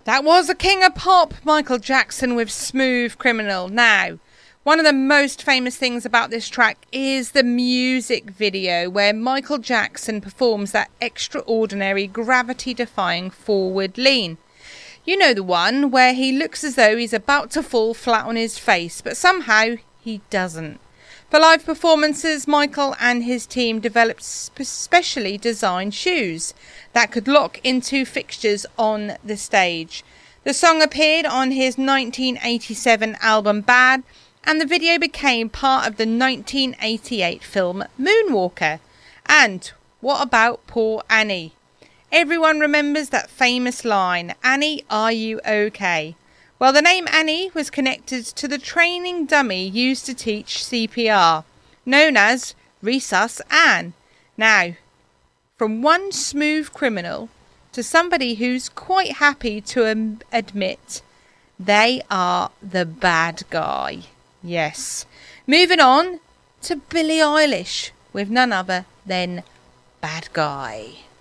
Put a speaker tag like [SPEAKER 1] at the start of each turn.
[SPEAKER 1] That was the king of pop, Michael Jackson, with Smooth Criminal. Now, one of the most famous things about this track is the music video, where Michael Jackson performs that extraordinary gravity-defying forward lean. You know the one where he looks as though he's about to fall flat on his face, but somehow he doesn't. For live performances, Michael and his team developed specially designed shoes that could lock into fixtures on the stage. The song appeared on his 1987 album Bad, and the video became part of the 1988 film Moonwalker. And what about poor Annie? Everyone remembers that famous line, "Annie, are you okay?" Well, the name Annie was connected to the training dummy used to teach CPR, known as Resus Ann. Now, from one smooth criminal to somebody who's quite happy to admit they are the bad guy. Yes. Moving on to Billie Eilish with none other than Bad Guy.